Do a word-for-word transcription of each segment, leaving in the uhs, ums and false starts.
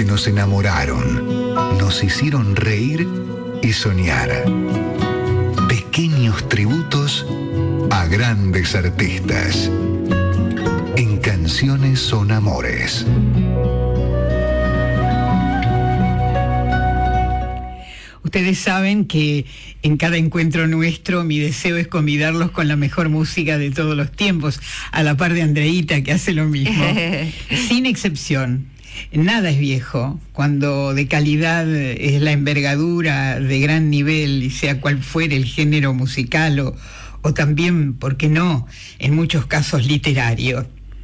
nos enamoraron, nos hicieron reír y soñar. Pequeños tributos a grandes artistas. En Canciones son Amores. Ustedes saben que en cada encuentro nuestro mi deseo es convidarlos con la mejor música de todos los tiempos, a la par de Andreita, que hace lo mismo. Sin excepción. Nada es viejo, cuando de calidad es la envergadura de gran nivel, y sea cual fuere el género musical o, o también, ¿por qué no?, en muchos casos literario.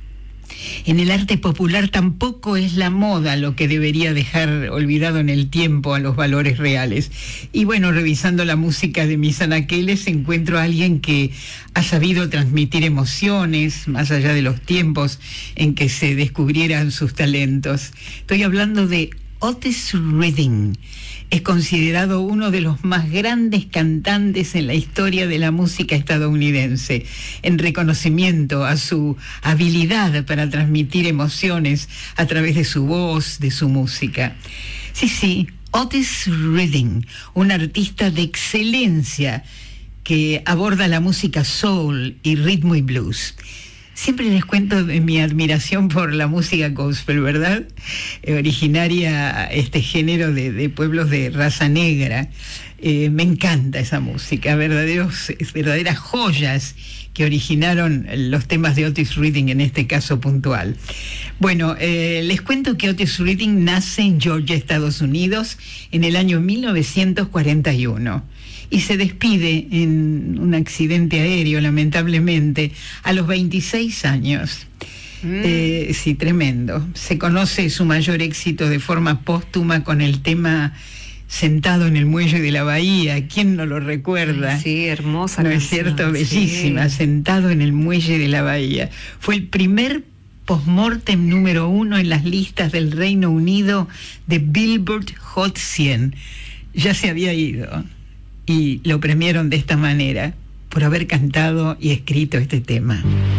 En el arte popular tampoco es la moda lo que debería dejar olvidado en el tiempo a los valores reales. Y bueno, revisando la música de mis anaqueles, encuentro a alguien que ha sabido transmitir emociones más allá de los tiempos en que se descubrieran sus talentos. Estoy hablando de Otis Redding. Es considerado uno de los más grandes cantantes en la historia de la música estadounidense, en reconocimiento a su habilidad para transmitir emociones a través de su voz, de su música. Sí, sí, Otis Redding, un artista de excelencia que aborda la música soul y ritmo y blues. Siempre les cuento de mi admiración por la música gospel, ¿verdad? Eh, originaria este género de, de pueblos de raza negra. Eh, me encanta esa música, verdaderos, verdaderas joyas que originaron los temas de Otis Redding en este caso puntual. Bueno, eh, les cuento que Otis Redding nace en Georgia, Estados Unidos, en el año mil novecientos cuarenta y uno. Y se despide en un accidente aéreo, lamentablemente, a los veintiséis años. Mm. Eh, sí, tremendo. Se conoce su mayor éxito de forma póstuma con el tema Sentado en el Muelle de la Bahía. ¿Quién no lo recuerda? Ay, sí, hermosa. ¿No canción, es cierto? Bellísima. Sí. Sentado en el Muelle de la Bahía. Fue el primer postmortem número uno en las listas del Reino Unido de Billboard Hot cien. Ya se había ido. Y lo premiaron de esta manera, por haber cantado y escrito este tema.